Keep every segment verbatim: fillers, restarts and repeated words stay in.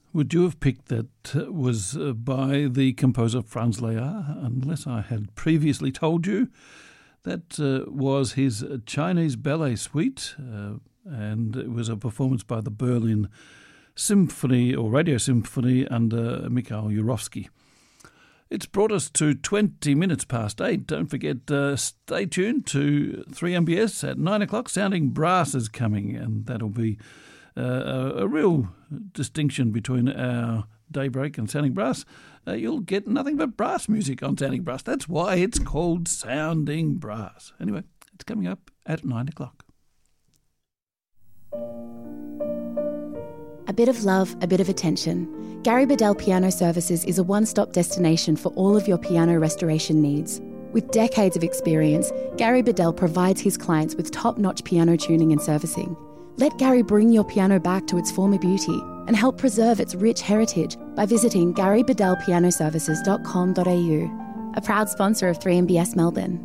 Would you have picked that uh, was uh, by the composer Franz Lehár, unless I had previously told you? That uh, was his Chinese Ballet Suite, uh, and it was a performance by the Berlin Symphony or Radio Symphony under Mikhail Yurovsky. It's brought us to twenty minutes past eight. Don't forget, uh, stay tuned to three M B S at nine o'clock. Sounding Brass is coming, and that'll be uh, a, a real distinction between our Daybreak and Sounding Brass. Uh, you'll get nothing but brass music on Sounding Brass. That's why it's called Sounding Brass. Anyway, it's coming up at nine o'clock. A bit of love, a bit of attention. Gary Bedell Piano Services is a one-stop destination for all of your piano restoration needs. With decades of experience, Gary Bedell provides his clients with top-notch piano tuning and servicing. Let Gary bring your piano back to its former beauty and help preserve its rich heritage by visiting gary bedell piano services dot com dot a u, a proud sponsor of three M B S Melbourne.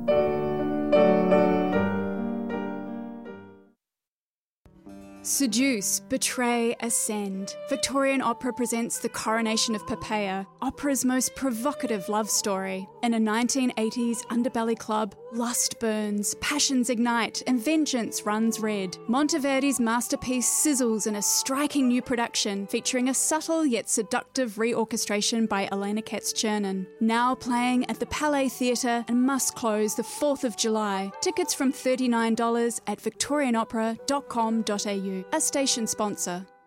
Seduce, betray, ascend. Victorian Opera presents The Coronation of Poppaea, opera's most provocative love story. In a nineteen eighties underbelly club, lust burns, passions ignite, and vengeance runs red. Monteverdi's masterpiece sizzles in a striking new production featuring a subtle yet seductive reorchestration by Elena Katz-Chernin. Now playing at the Palais Theatre and must close the fourth of July. Tickets from thirty-nine dollars at victorian opera dot com dot a u. A station sponsor.